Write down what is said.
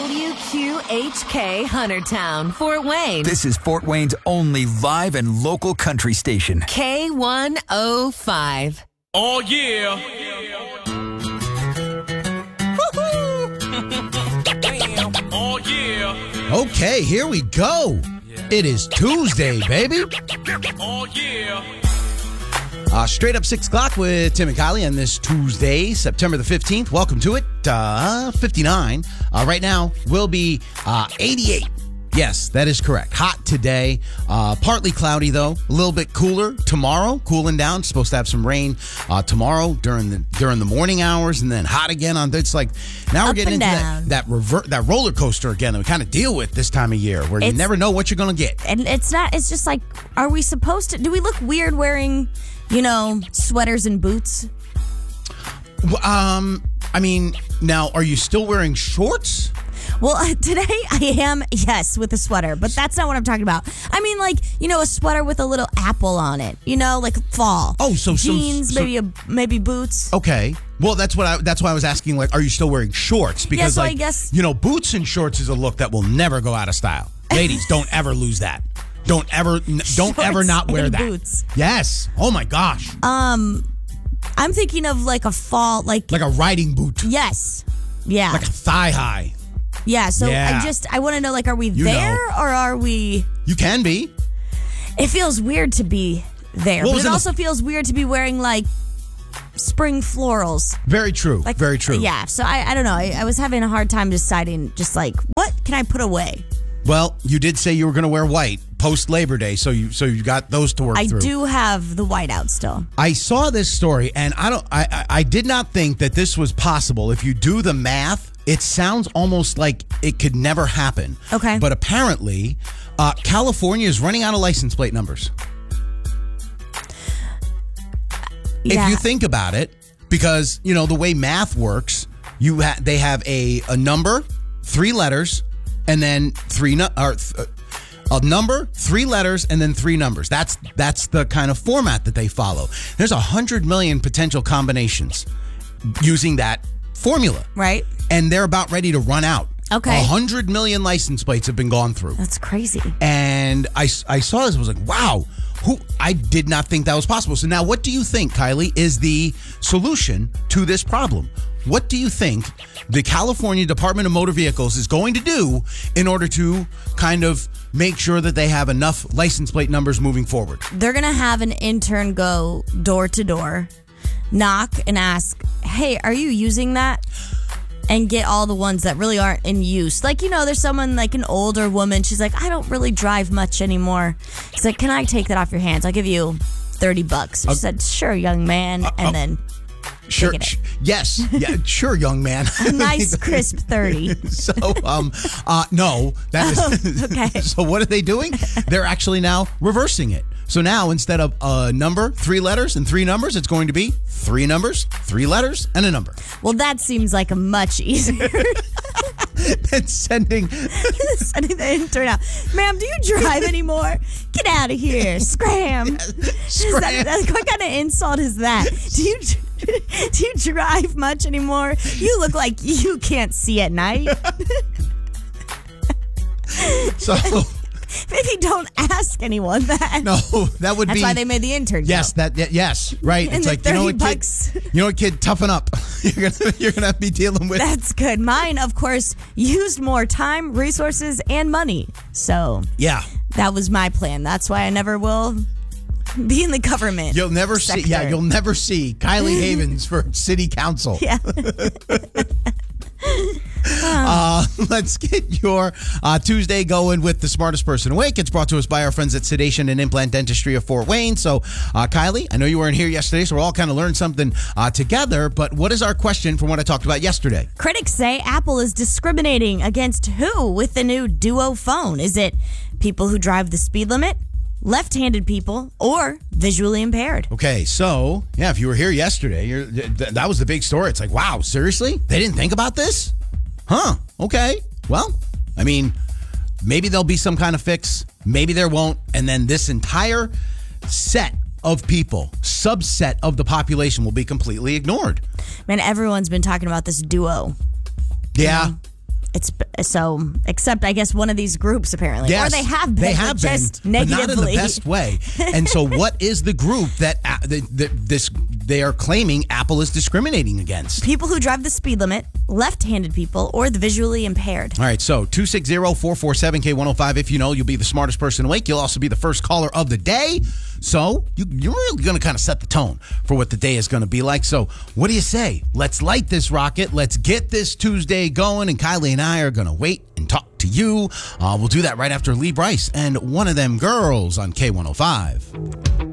WQHK Huntertown, Fort Wayne. This is Fort Wayne's only live and local country station. K105. Oh, yeah. Oh, yeah. Okay, here we go. It is Tuesday, baby. Oh, yeah. Straight up 6 o'clock with Tim and Kylie on this Tuesday, September the 15th. Welcome to it. 59. Right now, will be 88. Yes, that is correct. Hot today. Partly cloudy, though. A little bit cooler tomorrow. Cooling down. Supposed to have some rain tomorrow during the morning hours, and then hot again on. It's like now we're getting into that roller coaster again that we kind of deal with this time of year, where you never know what you're going to get. And it's not. It's just like, are we supposed to? Do we look weird wearing, sweaters and boots? I mean, now are you still wearing shorts? Well, today I am, yes, with a sweater, but that's not what I'm talking about. I mean, like, a sweater with a little apple on it, like fall. Oh, so jeans, maybe boots. Okay. Well, that's why I was asking, like, are you still wearing shorts? Because, I guess, boots and shorts is a look that will never go out of style. Ladies, don't ever lose that. Don't ever not wear that. Boots. Yes. Oh my gosh. I'm thinking of like a fall, like a riding boot. Yes. Yeah. Like a thigh high. Yeah, so yeah. I want to know, like, are we there or are we... You can be. It feels weird to be there, but it also feels weird to be wearing, like, spring florals. Very true, like, very true. Yeah, so I don't know. I was having a hard time deciding, just like, what can I put away? Well, you did say you were going to wear white post Labor Day, so you got those to work through. I do have the white out still. I saw this story, and I did not think that this was possible. If you do the math, it sounds almost like it could never happen. Okay. But apparently, California is running out of license plate numbers. Yeah. If you think about it, because, the way math works, they have a number, 3 letters, and then a number, 3 letters, and then 3 numbers. That's the kind of format that they follow. There's 100 million potential combinations using that formula. Right. And they're about ready to run out. Okay. 100 million license plates have been gone through. That's crazy. And I saw this, I was like, wow. I did not think that was possible. So now what do you think, Kylie, is the solution to this problem? What do you think the California Department of Motor Vehicles is going to do in order to kind of make sure that they have enough license plate numbers moving forward? They're going to have an intern go door to door, knock and ask, hey, are you using that? And get all the ones that really aren't in use. Like, there's someone, like an older woman. She's like, I don't really drive much anymore. He's like, can I take that off your hands? I'll give you $30. She said, sure, young man. And then sure. Yes. Yeah, sure, young man. A nice crisp 30. So, no. That is okay. So what are they doing? They're actually now reversing it. So now instead of a number, 3 letters, and 3 numbers, it's going to be 3 numbers, 3 letters, and a number. Well, that seems like a much easier than sending the intern out. Ma'am, do you drive anymore? Get out of here. Scram. Scram. What kind of insult is that? Do you drive much anymore? You look like you can't see at night. So... Maybe don't ask anyone that. No, that would That's be... why they made the intern go. Yes, right. And it's like, kid, toughen up. You're gonna be dealing with... That's good. Mine, of course, used more time, resources, and money. So yeah, that was my plan. That's why I never will be in the government. You'll never see Kylie Havens for city council. Yeah. Let's get your Tuesday going with the smartest person awake. It's brought to us by our friends at Sedation and Implant Dentistry of Fort Wayne. So, Kylie, I know you weren't here yesterday, so we'll all kind of learn something together. But what is our question from what I talked about yesterday? Critics say Apple is discriminating against who with the new Duo phone? Is it people who drive the speed limit, left-handed people, or visually impaired? Okay, so, yeah, if you were here yesterday, that was the big story. It's like, wow, seriously? They didn't think about this? Huh, okay. Well, I mean, maybe there'll be some kind of fix. Maybe there won't. And then this entire set of people, subset of the population, will be completely ignored. Man, everyone's been talking about this Duo. Yeah. It's so, except I guess one of these groups apparently, Yes, or they have been, they have but been, just but negatively. not in the best way. And so, what is the group that they are claiming Apple is discriminating against? People who drive the speed limit, left-handed people, or the visually impaired. All right, so 260-447-K105. If you know, you'll be the smartest person awake. You'll also be the first caller of the day. So you're really going to kind of set the tone for what the day is going to be like. So what do you say? Let's light this rocket. Let's get this Tuesday going. And Kylie and I are going to wait and talk to you. We'll do that right after Lee Brice and One of Them Girls on K105.